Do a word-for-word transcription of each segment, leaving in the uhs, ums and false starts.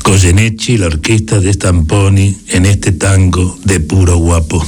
Goyeneche y la orquesta de Stamponi en este tango de puro guapo.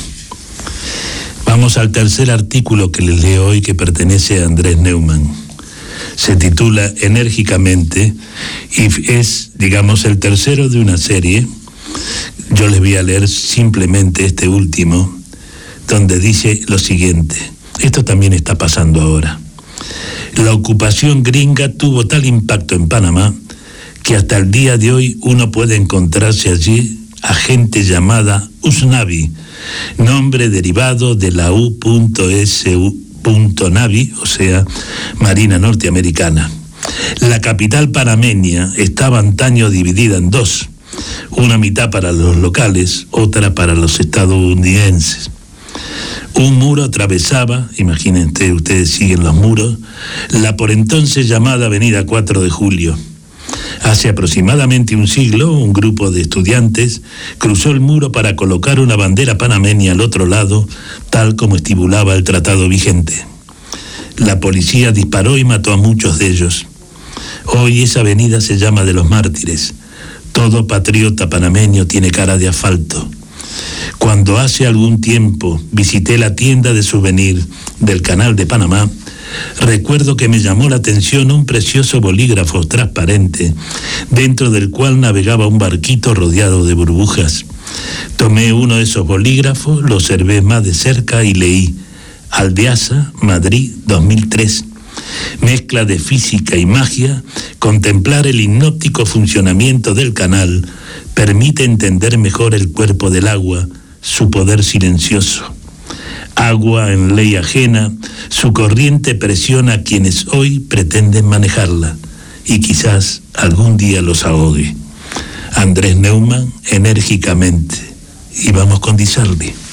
Vamos al tercer artículo que les leo hoy, que pertenece a Andrés Neumann. Se titula Enérgicamente y es, digamos, el tercero de una serie. Yo les voy a leer simplemente este último, donde dice lo siguiente. Esto también está pasando ahora. La ocupación gringa tuvo tal impacto en Panamá que hasta el día de hoy uno puede encontrarse allí a gente llamada Usnavi, nombre derivado de la U S Navy, o sea, Marina Norteamericana. La capital panameña estaba antaño dividida en dos, una mitad para los locales, otra para los estadounidenses. Un muro atravesaba, imagínense, ustedes siguen los muros, la por entonces llamada Avenida cuatro de Julio. Hace aproximadamente un siglo, un grupo de estudiantes cruzó el muro para colocar una bandera panameña al otro lado, tal como estipulaba el tratado vigente. La policía disparó y mató a muchos de ellos. Hoy esa avenida se llama de los Mártires. Todo patriota panameño tiene cara de asfalto. Cuando hace algún tiempo visité la tienda de souvenir del Canal de Panamá, recuerdo que me llamó la atención un precioso bolígrafo transparente, dentro del cual navegaba un barquito rodeado de burbujas. Tomé uno de esos bolígrafos, lo observé más de cerca y leí: Aldeasa, Madrid, dos mil tres. Mezcla de física y magia, contemplar el hipnótico funcionamiento del canal permite entender mejor el cuerpo del agua, su poder silencioso. Agua en ley ajena, su corriente presiona a quienes hoy pretenden manejarla y quizás algún día los ahogue. Andrés Neumann, Enérgicamente. Y vamos con Di Sarli.